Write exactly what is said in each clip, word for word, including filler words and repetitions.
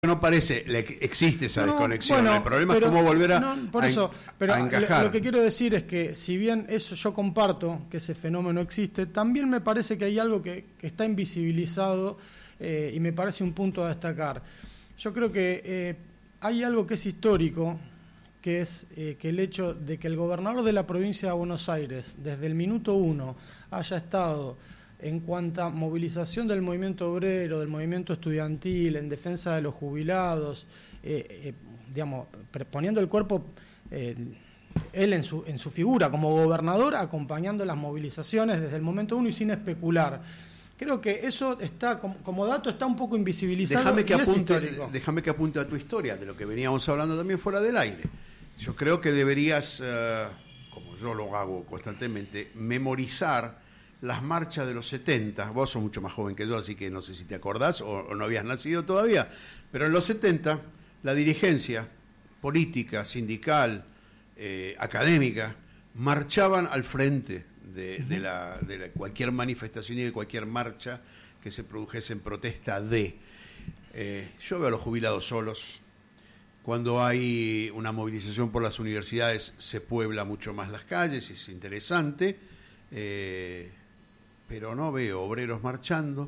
No parece, existe esa no, desconexión. Bueno, el problema pero, es cómo volver a, no, por a, eso, pero a encajar. Lo que quiero decir es que si bien eso yo comparto que ese fenómeno existe, también me parece que hay algo que, que está invisibilizado eh, y me parece un punto a destacar. Yo creo que eh, hay algo que es histórico, que es eh, que el hecho de que el gobernador de la provincia de Buenos Aires, desde el minuto uno, haya estado en cuanto a movilización del movimiento obrero, del movimiento estudiantil, en defensa de los jubilados, eh, eh, digamos, poniendo el cuerpo, eh, él en su, en su figura como gobernador, acompañando las movilizaciones desde el momento uno y sin especular. Creo que eso está, como, como dato, está un poco invisibilizado. Déjame que, y apunte, es histórico. déjame que apunte a tu historia, de lo que veníamos hablando también fuera del aire. Yo creo que deberías, uh, como yo lo hago constantemente, memorizar las marchas de los setenta, vos sos mucho más joven que yo, así que no sé si te acordás o, o no habías nacido todavía, pero en los setenta la dirigencia política, sindical, eh, académica, marchaban al frente de, de, la, de la, cualquier manifestación y de cualquier marcha que se produjese en protesta de. Eh, yo veo a los jubilados solos. Cuando hay una movilización por las universidades se puebla mucho más las calles, es interesante. Eh, pero no veo obreros marchando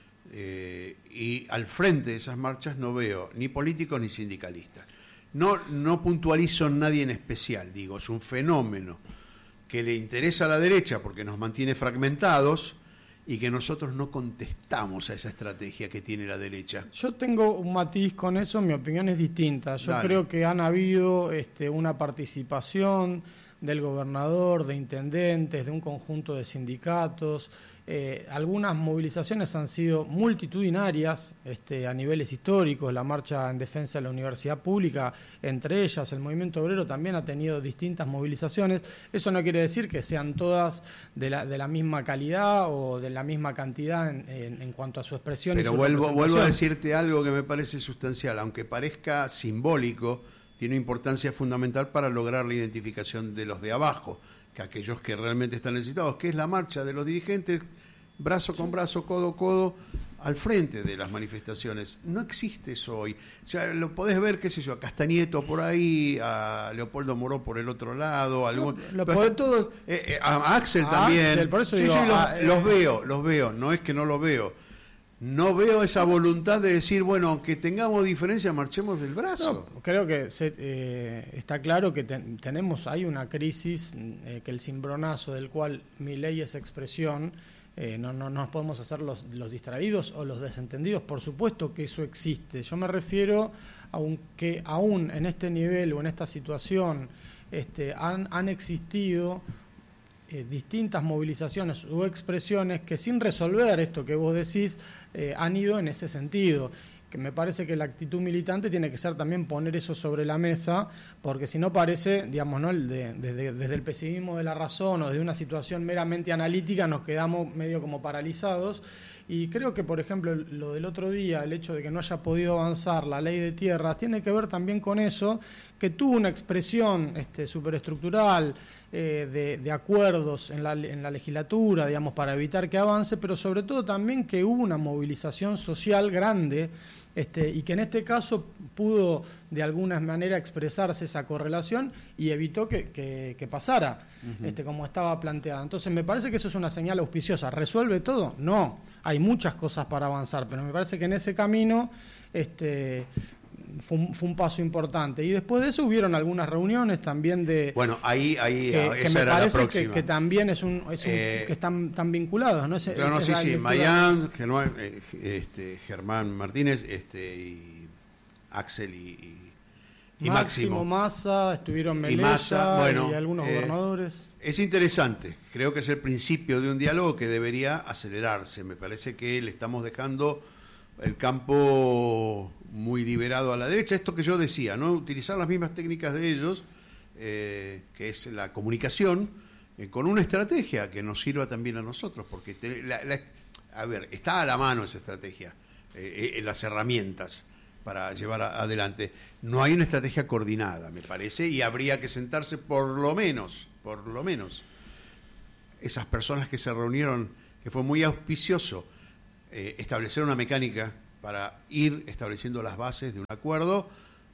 eh, y al frente de esas marchas no veo ni políticos ni sindicalistas. No, no puntualizo en nadie en especial, digo, es un fenómeno que le interesa a la derecha porque nos mantiene fragmentados y que nosotros no contestamos a esa estrategia que tiene la derecha. Yo tengo un matiz con eso, mi opinión es distinta. Yo Dale. creo que han habido este, una participación del gobernador, de intendentes, de un conjunto de sindicatos. Eh, algunas movilizaciones han sido multitudinarias este, a niveles históricos, la marcha en defensa de la universidad pública, entre ellas el movimiento obrero también ha tenido distintas movilizaciones. Eso no quiere decir que sean todas de la, de la misma calidad o de la misma cantidad en, en, en cuanto a su expresión. Pero y su vuelvo, vuelvo a decirte algo que me parece sustancial, aunque parezca simbólico, tiene importancia fundamental para lograr la identificación de los de abajo, que aquellos que realmente están necesitados, que es la marcha de los dirigentes, brazo con brazo, codo a codo, al frente de las manifestaciones. No existe eso hoy. Ya lo podés ver, qué sé yo, a Castañeto por ahí, a Leopoldo Moró por el otro lado, algún, lo, lo pero podés, están todos, eh, eh, a Axel a también. Axel, por eso sí, digo, sí, los, a, los eh, veo, los veo, no es que no los veo. No veo esa voluntad de decir, bueno, aunque tengamos diferencia, marchemos del brazo. No, creo que se, eh, está claro que ten, tenemos, hay una crisis, eh, que el cimbronazo del cual Milei es expresión, eh, no, no, no nos podemos hacer los, los distraídos o los desentendidos, por supuesto que eso existe. Yo me refiero a un, que aún en este nivel o en esta situación este, han, han existido Eh, distintas movilizaciones o expresiones que sin resolver esto que vos decís eh, han ido en ese sentido, que me parece que la actitud militante tiene que ser también poner eso sobre la mesa, porque si no parece, digamos, ¿no? El de, desde, desde el pesimismo de la razón o de una situación meramente analítica nos quedamos medio como paralizados. Y creo que, por ejemplo, lo del otro día, el hecho de que no haya podido avanzar la ley de tierras, tiene que ver también con eso, que tuvo una expresión este, superestructural eh, de, de acuerdos en la, en la legislatura, digamos, para evitar que avance, pero sobre todo también que hubo una movilización social grande, este, y que en este caso pudo de alguna manera expresarse esa correlación y evitó que, que, que pasara, uh-huh. este, como estaba planteado. Entonces me parece que eso es una señal auspiciosa. ¿Resuelve todo? No. Hay muchas cosas para avanzar, pero me parece que en ese camino este, fue, un, fue un paso importante. Y después de eso hubieron algunas reuniones también de... Bueno, ahí, ahí que, esa que me era parece la próxima. Que, que también es un... Es un eh, que están, están vinculados, ¿no? Ese, no, no, sí, sí, lectura... Mayán, Germán, eh, este, Germán Martínez este, y Axel y, y, y Máximo. Máximo Massa, estuvieron Melella y, bueno, y algunos eh, gobernadores. Es interesante, creo que es el principio de un diálogo que debería acelerarse. Me parece que le estamos dejando el campo muy liberado a la derecha. Esto que yo decía, ¿no? Utilizar las mismas técnicas de ellos, eh, que es la comunicación, eh, con una estrategia que nos sirva también a nosotros, porque te, la, la, a ver, está a la mano esa estrategia, eh, eh, las herramientas para llevar a, adelante. No hay una estrategia coordinada, me parece, y habría que sentarse por lo menos, por lo menos, esas personas que se reunieron, que fue muy auspicioso, eh, establecer una mecánica para ir estableciendo las bases de un acuerdo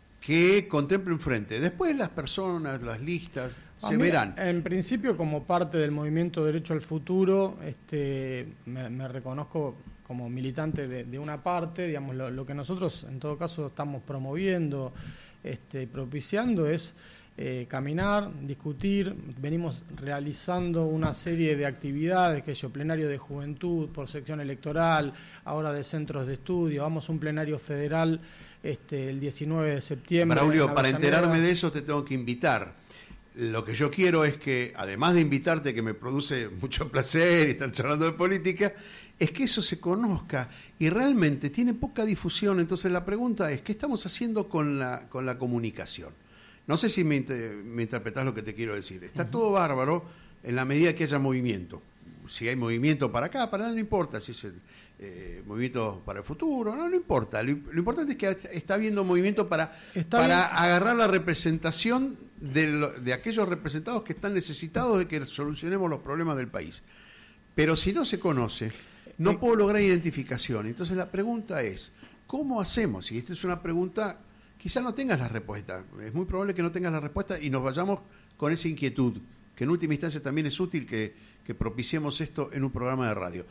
que contemple un frente. Después las personas, las listas, A se mí, verán. En principio, como parte del movimiento Derecho al Futuro, este, me, me reconozco como militante de, de una parte. Digamos, lo, lo que nosotros en todo caso estamos promoviendo, este, propiciando es eh, caminar, discutir. Venimos realizando una serie de actividades, que es el plenario de juventud por sección electoral, ahora de centros de estudio, vamos a un plenario federal este, el diecinueve de septiembre. Braulio, para enterarme de eso te tengo que invitar. Lo que yo quiero es que, además de invitarte, que me produce mucho placer y estar charlando de política, es que eso se conozca y realmente tiene poca difusión. Entonces la pregunta es, ¿qué estamos haciendo con la, con la comunicación? No sé si me, me interpretás lo que te quiero decir. Está uh-huh. todo bárbaro en la medida que haya movimiento. Si hay movimiento para acá, para allá, no importa. Si es el eh, movimiento para el futuro, no, no importa. Lo, lo importante es que está habiendo movimiento para, para agarrar la representación de, lo, de aquellos representados que están necesitados de que solucionemos los problemas del país. Pero si no se conoce, no puedo lograr identificación. Entonces la pregunta es, ¿cómo hacemos? Y esta es una pregunta, quizás no tengas la respuesta. Es muy probable que no tengas la respuesta y nos vayamos con esa inquietud, que en última instancia también es útil que, que propiciemos esto en un programa de radio.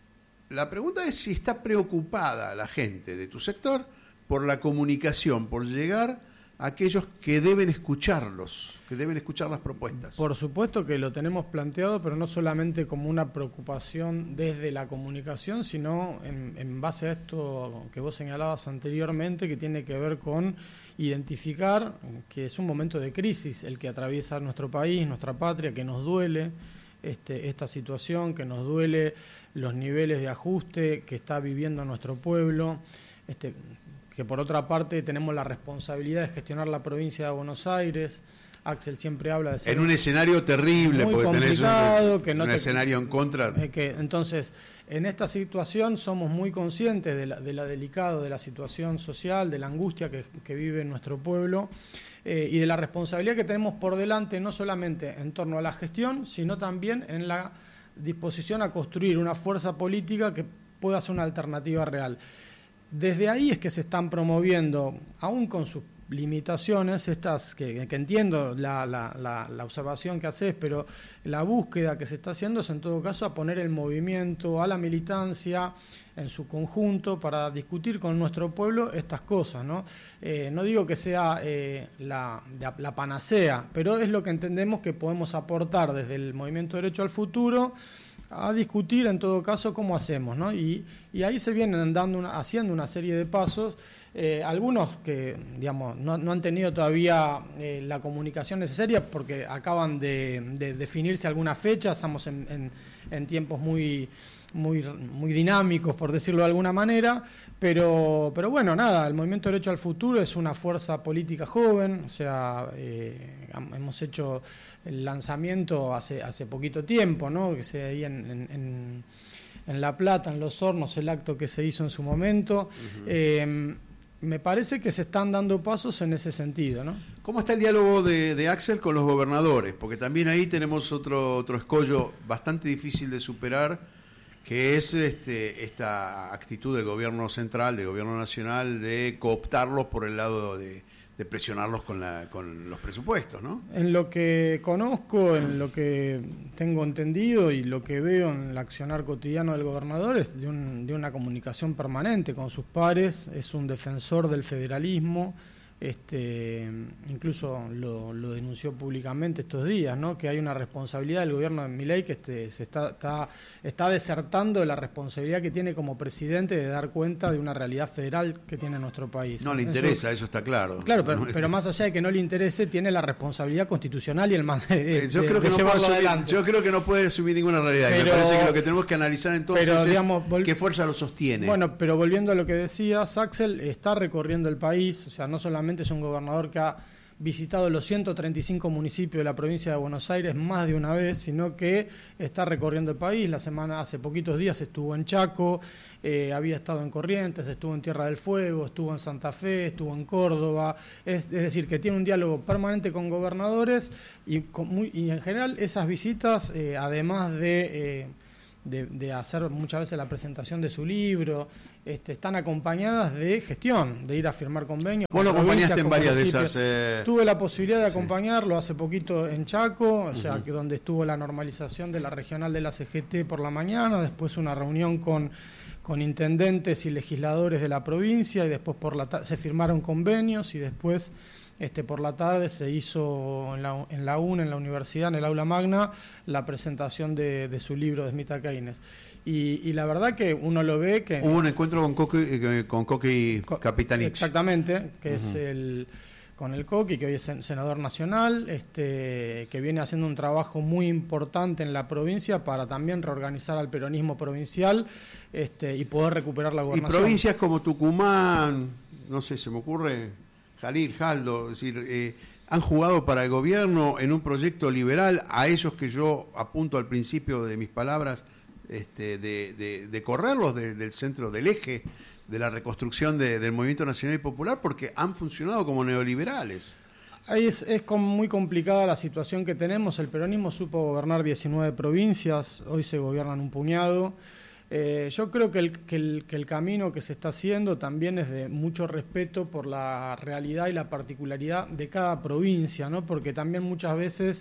La pregunta es si está preocupada la gente de tu sector por la comunicación, por llegar a aquellos que deben escucharlos, que deben escuchar las propuestas. Por supuesto que lo tenemos planteado, pero no solamente como una preocupación desde la comunicación, sino en, en base a esto que vos señalabas anteriormente, que tiene que ver con identificar que es un momento de crisis el que atraviesa nuestro país, nuestra patria, que nos duele este, esta situación, que nos duele los niveles de ajuste que está viviendo nuestro pueblo, este, que por otra parte tenemos la responsabilidad de gestionar la provincia de Buenos Aires. Axel siempre habla de ser en un escenario terrible, muy porque tenés un, que no un te, escenario en contra. Eh, que, entonces, en esta situación somos muy conscientes de la, de la delicado de la situación social, de la angustia que, que vive nuestro pueblo eh, y de la responsabilidad que tenemos por delante, no solamente en torno a la gestión, sino también en la disposición a construir una fuerza política que pueda ser una alternativa real. Desde ahí es que se están promoviendo, aún con sus limitaciones, estas que, que entiendo la, la, la, la observación que haces, pero la búsqueda que se está haciendo es en todo caso a poner el movimiento, a la militancia en su conjunto para discutir con nuestro pueblo estas cosas, ¿no? Eh, no digo que sea eh, la, la panacea, pero es lo que entendemos que podemos aportar desde el Movimiento Derecho al Futuro a discutir en todo caso cómo hacemos, ¿no? Y, y ahí se vienen dando una, haciendo una serie de pasos, eh, algunos que digamos no, no han tenido todavía eh, la comunicación necesaria porque acaban de, de definirse algunas fechas, estamos en, en, en tiempos muy, muy, muy dinámicos, por decirlo de alguna manera, pero, pero bueno, nada, el Movimiento Derecho al Futuro es una fuerza política joven, o sea, eh, hemos hecho el lanzamiento hace hace poquito tiempo, ¿no? Que se ahí en, en, en La Plata, en Los Hornos, el acto que se hizo en su momento. Uh-huh. Eh, me parece que se están dando pasos en ese sentido, ¿no? ¿Cómo está el diálogo de, de Axel con los gobernadores? Porque también ahí tenemos otro, otro escollo bastante difícil de superar, que es este, esta actitud del gobierno central, del gobierno nacional, de cooptarlos por el lado de... de presionarlos con, la, con los presupuestos, ¿no? En lo que conozco, en lo que tengo entendido y lo que veo en el accionar cotidiano del gobernador es de, un, de una comunicación permanente con sus pares, es un defensor del federalismo, este, incluso lo, lo denunció públicamente estos días, ¿no? Que hay una responsabilidad del gobierno de Milei que este, se está, está, está desertando de la responsabilidad que tiene como presidente de dar cuenta de una realidad federal que tiene nuestro país. No le interesa, eso, eso está claro. Claro, pero, pero más allá de que no le interese, tiene la responsabilidad constitucional y el man de, yo, de, creo que de no llevarlo asumir, adelante. Yo creo que no puede asumir ninguna realidad. Pero, y me parece que lo que tenemos que analizar entonces pero, es digamos, qué fuerza lo sostiene. Bueno, pero volviendo a lo que decías, Axel está recorriendo el país, o sea, no solamente es un gobernador que ha visitado los ciento treinta y cinco municipios de la provincia de Buenos Aires más de una vez, sino que está recorriendo el país. La semana, hace poquitos días estuvo en Chaco, eh, había estado en Corrientes, estuvo en Tierra del Fuego, estuvo en Santa Fe, estuvo en Córdoba, es, es decir, que tiene un diálogo permanente con gobernadores y, con muy, y en general esas visitas, eh, además de... Eh, de, de hacer muchas veces la presentación de su libro, este, están acompañadas de gestión, de ir a firmar convenios. Vos lo acompañaste en varias de esas... Eh... Tuve la posibilidad de acompañarlo hace poquito en Chaco, o sea, uh-huh. que donde estuvo la normalización de la regional de la C G T por la mañana, después una reunión con, con intendentes y legisladores de la provincia, y después por la ta- se firmaron convenios, y después... Este, por la tarde se hizo en la, en la U N, en la universidad, en el aula magna, la presentación de, de su libro de Smith a Keynes. Y, y la verdad que uno lo ve que... Hubo un encuentro con Coqui, con Coqui Capitanich. Exactamente, que uh-huh. es el con el Coqui, que hoy es senador nacional, este, que viene haciendo un trabajo muy importante en la provincia para también reorganizar al peronismo provincial este, y poder recuperar la gobernación. Y provincias como Tucumán, no sé, se me ocurre... Jalil, Jaldo, es decir, eh, han jugado para el gobierno en un proyecto liberal a ellos que yo apunto al principio de mis palabras, este, de, de, de correrlos de, del centro del eje de la reconstrucción de, del movimiento nacional y popular, porque han funcionado como neoliberales. Ahí es, es muy complicada la situación que tenemos. El peronismo supo gobernar diecinueve provincias, hoy se gobiernan un puñado. Eh, yo creo que el, que, el, que el camino que se está haciendo también es de mucho respeto por la realidad y la particularidad de cada provincia, ¿no? Porque también muchas veces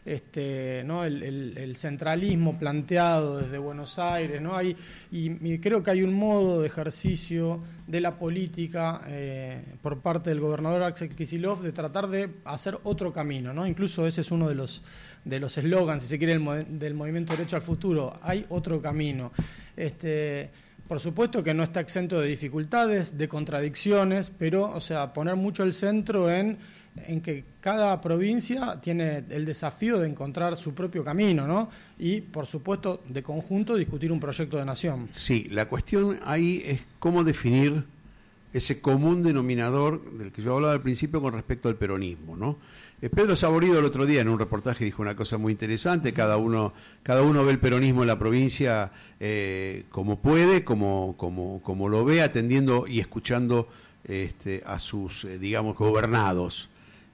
este, ¿no? el, el, el centralismo planteado desde Buenos Aires, ¿no? Hay, y, y creo que hay un modo de ejercicio de la política eh, por parte del gobernador Axel Kicillof de tratar de hacer otro camino, ¿no? Incluso ese es uno de los de los eslogans, si se quiere, el, del movimiento Derecho al Futuro. Hay otro camino. Este, por supuesto que no está exento de dificultades, de contradicciones, pero, o sea, poner mucho el centro en, en que cada provincia tiene el desafío de encontrar su propio camino, ¿no? Y, por supuesto, de conjunto discutir un proyecto de nación. Sí, la cuestión ahí es cómo definir ese común denominador del que yo hablaba al principio con respecto al peronismo, ¿no? Eh, Pedro Saborido el otro día en un reportaje dijo una cosa muy interesante, cada uno cada uno ve el peronismo en la provincia eh, como puede, como, como, como lo ve, atendiendo y escuchando este, a sus, eh, digamos, gobernados.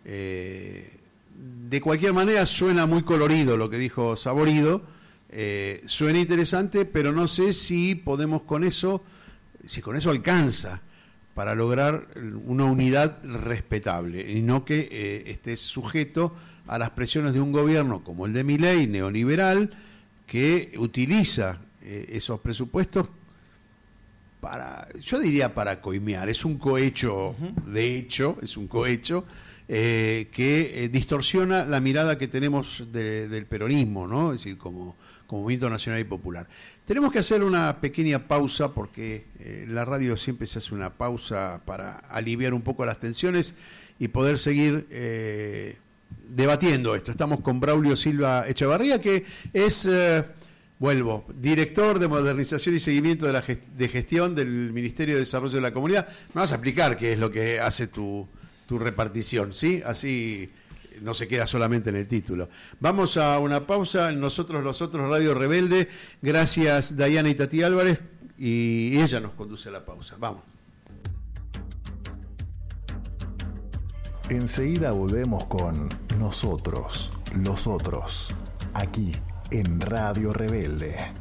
Eh, de cualquier manera suena muy colorido lo que dijo Saborido, eh, suena interesante, pero no sé si podemos con eso, si con eso alcanza para lograr una unidad respetable y no que eh, esté sujeto a las presiones de un gobierno como el de Milei, neoliberal, que utiliza eh, esos presupuestos para, yo diría para coimear, es un cohecho, uh-huh. de hecho, es un cohecho eh, que eh, distorsiona la mirada que tenemos de, del peronismo, ¿no? Es decir, como, como movimiento nacional y popular. Tenemos que hacer una pequeña pausa porque eh, la radio siempre se hace una pausa para aliviar un poco las tensiones y poder seguir eh, debatiendo esto. Estamos con Braulio Silva Echevarría, que es, eh, vuelvo, director de modernización y seguimiento de la gest- de gestión del Ministerio de Desarrollo de la Comunidad. Me vas a explicar qué es lo que hace tu, tu repartición, ¿sí? Así no se queda solamente en el título. Vamos a una pausa, nosotros los otros Radio Rebelde, gracias Dayana y Tati Álvarez, y ella nos conduce a la pausa. Vamos. Enseguida volvemos con Nosotros, los otros, aquí en Radio Rebelde.